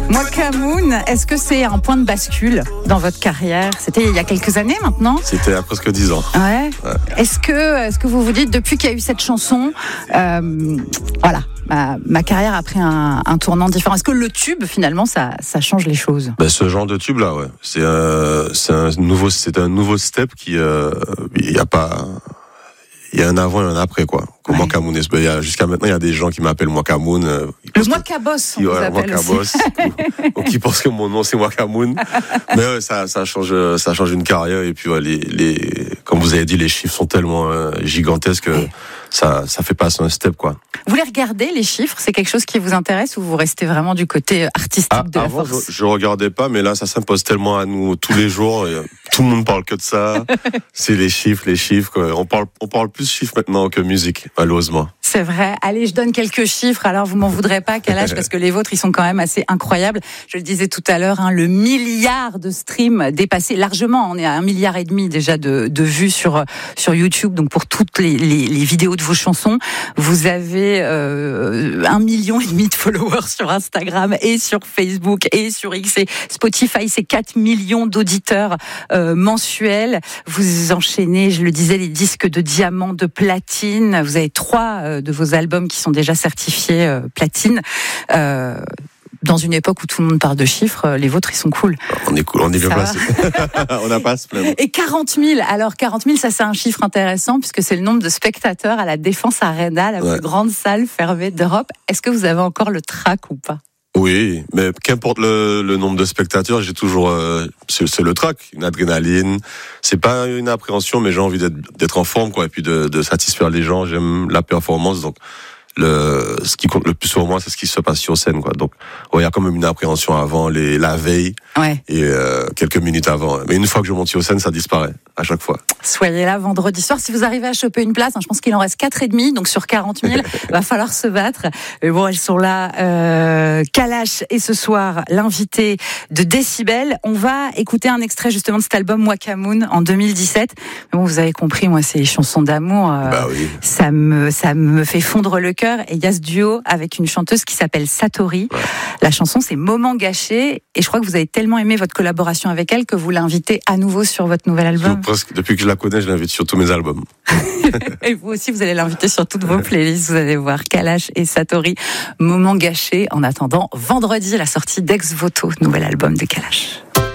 Mwakamoun, est-ce que c'est un point de bascule dans votre carrière? C'était il y a quelques années maintenant? C'était il y a presque 10 ans. Ouais. Est-ce que vous vous dites, depuis qu'il y a eu cette chanson, voilà, ma carrière a pris un tournant différent? Est-ce que le tube, finalement, ça change les choses? Ce genre de tube là, ouais. C'est un nouveau step qui, il y a pas, il y a un avant et un après, quoi. Comme Mwakamoun. Jusqu'à maintenant, il y a des gens qui m'appellent Mwakamoun. Le Mwakabos, on vous appelle aussi. ou qui pensent que mon nom c'est Mwakamoun. Mais ouais, ça change une carrière. Et puis, ouais, comme vous avez dit, les chiffres sont tellement gigantesques que ça fait passer un step, quoi. Vous les regardez, les chiffres? C'est quelque chose qui vous intéresse ou vous restez vraiment du côté artistique de la avant, force? je regardais pas, mais là, ça s'impose tellement à nous tous les jours. Tout le monde parle que de ça. C'est les chiffres, quoi. On parle plus chiffres maintenant que musique, malheureusement. C'est vrai. Allez, je donne quelques chiffres. Alors, vous m'en voudrez pas, Kalash, parce que les vôtres, ils sont quand même assez incroyables. Je le disais tout à l'heure, le milliard de streams dépassé largement. On est à 1,5 milliard déjà de vues sur YouTube. Donc, pour toutes les vidéos de vos chansons, vous avez 1,5 million de followers sur Instagram et sur Facebook et sur X et Spotify. C'est 4 millions d'auditeurs mensuels. Vous enchaînez, je le disais, les disques de diamant, de platine. Vous avez 3 de vos albums qui sont déjà certifiés platine. Dans une époque où tout le monde parle de chiffres, les vôtres, ils sont cool. On est cool, on est bien placés. On n'a pas à se plaindre. Et 40 000, alors 40 000, ça c'est un chiffre intéressant puisque c'est le nombre de spectateurs à la Défense Arena, la plus grande salle fermée d'Europe. Est-ce que vous avez encore le trac ou pas? Oui, mais qu'importe le nombre de spectateurs, j'ai toujours c'est le trac, une adrénaline. C'est pas une appréhension, mais j'ai envie d'être en forme, quoi, et puis de satisfaire les gens. J'aime la performance, donc ce qui compte le plus pour moi, c'est ce qui se passe sur scène, quoi. Donc, il y a quand même une appréhension avant, la veille, et quelques minutes avant. Mais une fois que je monte sur scène, ça disparaît à chaque fois. Soyez là vendredi soir. Si vous arrivez à choper une place, je pense qu'il en reste 4,5, donc sur 40 000, va falloir se battre. Mais bon, elles sont là. Kalash et ce soir, l'invité de Décibel. On va écouter un extrait justement de cet album Mwakamoun en 2017. Mais bon, vous avez compris, moi, c'est les chansons d'amour. Oui. Ça me fait fondre le cœur. Et il y a ce duo avec une chanteuse qui s'appelle Satori. Ouais. La chanson, c'est Moment gâché. Et je crois que vous avez tellement aimé votre collaboration avec elle que vous l'invitez à nouveau sur votre nouvel album. Presque, depuis que je la connais, je l'invite sur tous mes albums. Et vous aussi, vous allez l'inviter sur toutes vos playlists. Vous allez voir Kalash et Satori, Moment gâché. En attendant, vendredi, la sortie d'Ex Voto, nouvel album de Kalash.